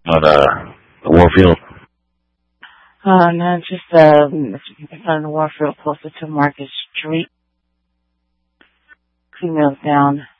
Not Warfield. No, just in front of the Warfield, closer to Market Street. Females down.